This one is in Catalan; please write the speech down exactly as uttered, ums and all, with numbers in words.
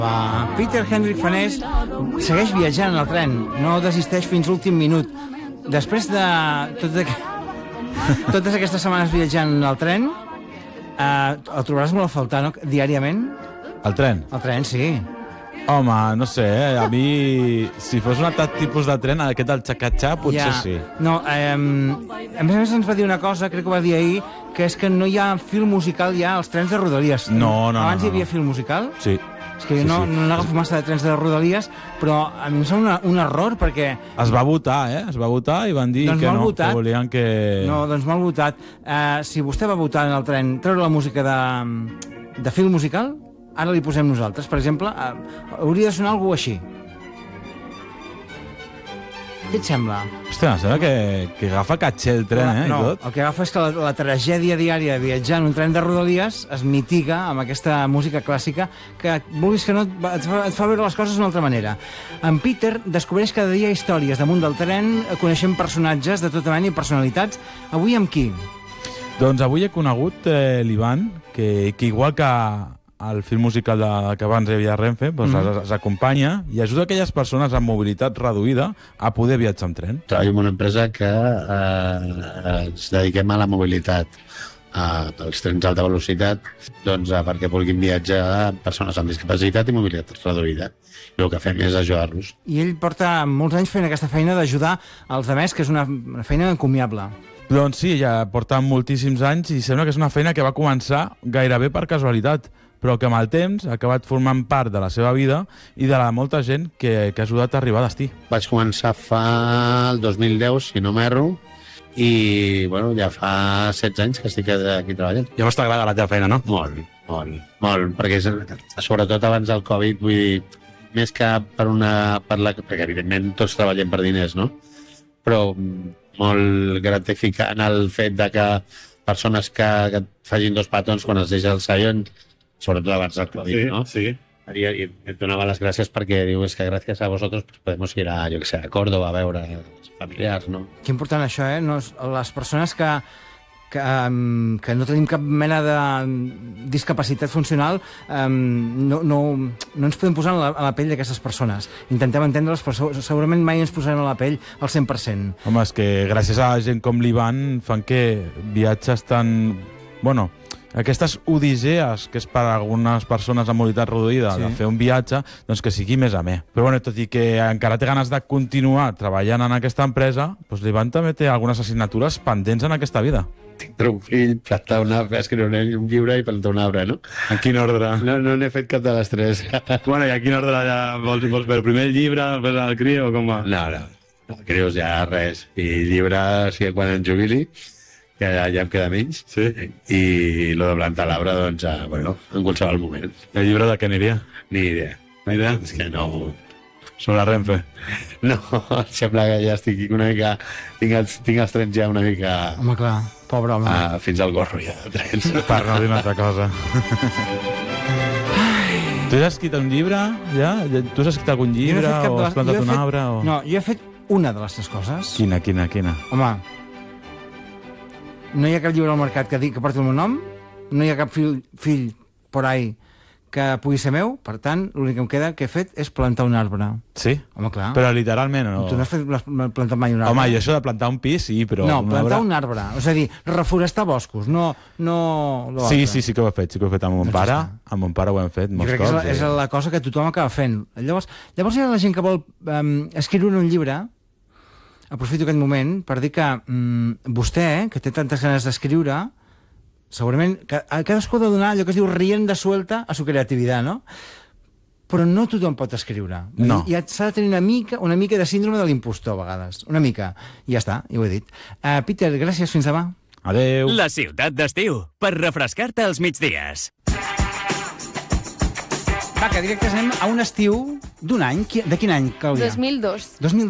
Uh, Peter Henrik Fanés segueix viatjant en el tren, no desisteix fins l'últim minut. Després de tot aqu... totes aquestes setmanes viatjant en el tren, uh, el trobaràs molt a faltar, no? Diàriament? El tren? El tren, sí. Home, no sé, eh? A mi, si fos un altre tipus de tren, aquest del xacatxà, potser ja. sí. No, eh, a més a més ens va dir una cosa, crec que ho va dir ahir, que és que no hi ha fil musical ja als trens de Rodalies. No, no, Abans no, no. hi havia fil musical? Sí. És que sí, no, sí. no n'agafo massa de trens de Rodalies, però a mi em sembla un error, perquè... Es va votar, eh? Es va votar i van dir doncs que no, votat. que volien que... No, doncs mal votat. Uh, si vostè va votar en el tren treure la música de, de fil musical, ara li posem nosaltres. Per exemple, uh, hauria de sonar alguna així. Què et sembla? Hòstia, em sembla que, que agafa caché el tren, eh? No, I tot. el que agafa és que la, la tragèdia diària de viatjar en un tren de Rodalies es mitiga amb aquesta música clàssica que, vulguis que no, et fa, et fa veure les coses d'una altra manera. En Peter descobreix cada dia històries damunt del tren, coneixent personatges de tota mena i personalitats. Avui amb qui? Doncs avui he conegut eh, l'Ivan, que, que igual que el film musical de, que abans hi havia Renfe, doncs mm. s'acompanya i ajuda aquelles persones amb mobilitat reduïda a poder viatjar amb tren. Treballo en una empresa que eh, ens dediquem a la mobilitat, eh, als trens d'alta velocitat, doncs, eh, perquè vulguin viatjar persones amb discapacitat i mobilitat reduïda. I el que fem és ajudar-los. I ell porta molts anys fent aquesta feina d'ajudar els altres, que és una, una feina encomiable. Doncs sí, ja porta moltíssims anys i sembla que és una feina que va començar gairebé per casualitat, però que amb el temps ha acabat formant part de la seva vida i de la molta gent que, que ha ajudat a arribar a destí. Vaig començar fa el dos mil deu, si no m'erro, i bueno, ja fa setze anys que estic aquí treballant. Llavors t'agrada la teva feina, no? Molt, molt, molt, perquè és, sobretot abans del Covid, vull dir, més que per una... Per la, perquè evidentment tots treballem per diners, no? Però molt gratificant el fet de que persones que, que et facin dos petons quan es deixa el seient, sobretot abans del Covid, sí, ¿no? Sí, I, i et donava les gràcies perquè diu, és que gràcies a vosaltres pues, podemos ir a, jo que sé, a Córdoba a veure els familiars, no? Que important això, eh? No, les persones que, que, um, que no tenim cap mena de discapacitat funcional, um, no, no, no ens podem posar a la, a la pell d'aquestes persones. Intentem entendre-les, però segurament mai ens posarem a la pell al cent per cent. Home, és que gràcies a gent com l'Ivan fan que viatges tan... Bueno, aquestes odisees, que és per a algunes persones amb mobilitat reduïda, sí, de fer un viatge, doncs que sigui més amè. Però bueno, tot i que encara té ganes de continuar treballant en aquesta empresa, doncs l'Ivan també té algunes assignatures pendents en aquesta vida. Tindre un fill, plantar un arbre, escriure un llibre i plantar un arbre, no? En quin ordre? No, no n'he fet cap de les tres. Bueno, i a quin ordre ja vols, vols fer? Primer el llibre, després el crio, o com va? No, no, no, crios ja res. I llibre, sí, quan em jubili, que ja, ja em queda menys, sí, i lo de plantar l'arbre, doncs, ja, bueno, en qualsevol moment. El llibre de què aniria? Ni idea. Ni idea? És que no... Sobre Renfe? No, sembla que ja estic una mica... Tinc els, tinc els trens ja una mica... Home, clar, pobre home. Uh, fins al gorro ja de trens. Per no dir una altra cosa. Tu has escrit un llibre, ja? Tu has escrit algun llibre no o has plantat les... un fet... arbre? O... No, jo he fet una de les tres coses. Quina, quina, quina? Home, no hi ha cap llibre al mercat que, digui, que porti el meu nom, no hi ha cap fill, fill por ahí que pugui ser meu, per tant, l'únic que em queda que he fet és plantar un arbre. Sí? Home, clar. Però literalment, no? Tu no has fet, plantat mai un arbre? Home, i això de plantar un pis, sí, però... No, un plantar arbre... un arbre. És a dir, reforestar boscos, no... no sí, sí, sí que ho he fet, sí que ho he fet amb mon doncs pare, està. amb mon pare ho hem fet molts cops. Jo crec cops, que és la, és la cosa que tothom acaba fent. Llavors, llavors hi ha la gent que vol um, escriure un llibre, aprofito aquest moment per dir que um, vostè, que té tantes ganes d'escriure, segurament que a cadascú ha de donar allò que es diu rienda suelta a su creativitat, no? Però no tothom pot escriure. No. I s'ha de tenir una mica, una mica de síndrome de l'impostor, a vegades. Una mica. I ja està, ja ho he dit. Uh, Peter, gràcies, fins demà. Adéu. La ciutat d'estiu, per refrescar-te als migdies. Va, que directes anem a un estiu d'un any. De quin any, Clàudia? dos mil dos. dos mil